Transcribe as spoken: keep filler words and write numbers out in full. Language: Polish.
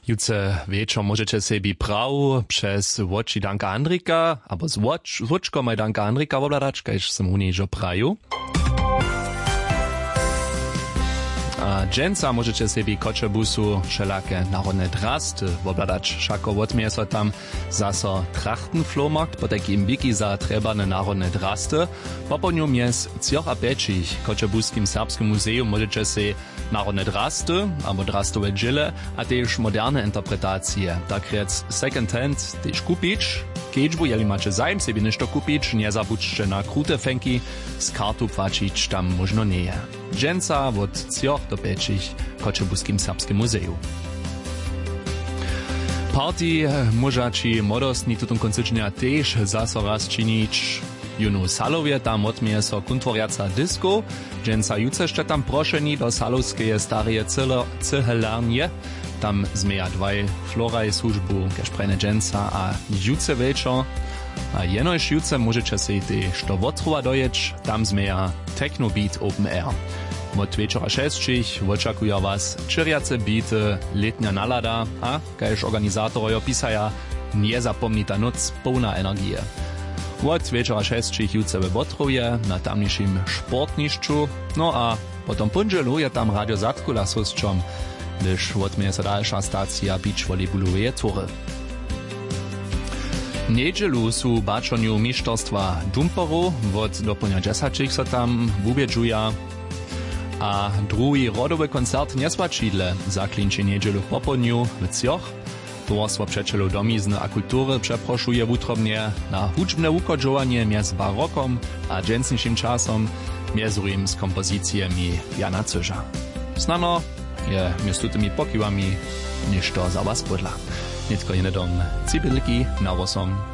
Jutce wieczor możecie sobie praw przez Łoci Danka Andrika, albo z Łoczko maj Danka Andrika obladać, kajż sam u niej praju. A dżęca możecie sobie koczebusu wszelakie narodne drasty obladać, szako odmie so tam zaso Trachtenflohmarkt, po takim wiki za trebane narodne drasty. Poponiu mies cioch a pečich koczebuskim serbskim muzeum możecie sobie narodne drasty, albo drastowe dżile, a też moderne interpretacje. Tak rec second hand też kupić, kiedźbu, jeli macie zajem sobie nešto kupić, nie zabudźcie na krute fenki, z kartu płacić tam można nie. Dżęca od cioch do pečich koczebuskim serbskim muzeum. Party możaci modostni tutun koncycznia też zaso raz czynić junu salowie, tam odmie so kuntvoriaca disco, dżęca juce jeszcze tam proszeni do salowskeje stareje cyhelarnie, tam zmeja dwaj floraj służbu, keszprejne dżęca, a juce wieczor, a jenoś juce możecie se też do Wotrowa dojeć, tam zmeja Technobeat Open Air. Od wieczora šestčich očakuja was čirjace bity, letnia nalada, a kajž organizatorojo pisaja, nie zapomnita noc pełna energie. Od wieczora šestčich jutce we Wotrowie na tamniejszym sportniszczu, no a potom punželu je tam Radio Zatkula s hosťom, gdyż odmie se dalsza stacja beach volejbaluje tury. W niedzielu su baczoniu mistrzostwa jumperów, od doplnia dziesięciu so tam wubiedżuja, a drugi rodowy koncert niesłačidle zaklinči niedzielu w popodniu w Cioch. Towarstwo Przecielów Domizny a Kultury przeproszuje wutrobnie na hudźbne ukodżowanie między barokom a dżęsniejszym czasom, między z kompozycjami Jana Cyża. Znano je między tymi pokiwami niż to za was podla. Nitko jedne dom Cibylki na rosom.